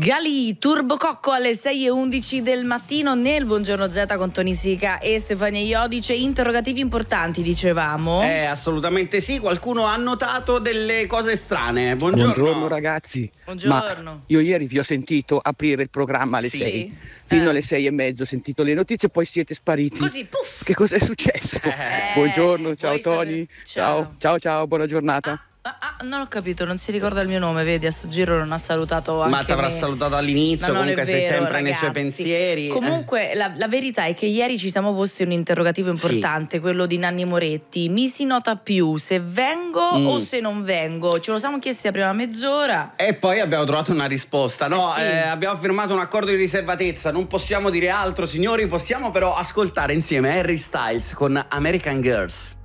Galì, Turbococco alle 6:11 del mattino nel Buongiorno Z con Tony Sica e Stefania Iodice. Interrogativi importanti, dicevamo. Assolutamente sì, qualcuno ha notato delle cose strane. Buongiorno ragazzi. Buongiorno. Ma io ieri vi ho sentito aprire il programma alle 6. Fino alle 6:30 ho sentito le notizie, poi siete spariti. Così, puff. Che cosa è successo? Buongiorno, ciao Tony. Ciao. Ciao, buona giornata. Non ho capito, non si ricorda il mio nome, vedi, a sto giro non ha salutato anche Ma ti avrà salutato all'inizio, comunque sei sempre nei suoi pensieri. Comunque la verità è che ieri ci siamo posti un interrogativo importante, quello di Nanni Moretti. Mi si nota più se vengo o se non vengo? Ce lo siamo chiesti la prima mezz'ora. E poi abbiamo trovato una risposta. No, Sì. abbiamo firmato un accordo di riservatezza, non possiamo dire altro, signori, possiamo però ascoltare insieme Harry Styles con American Girls.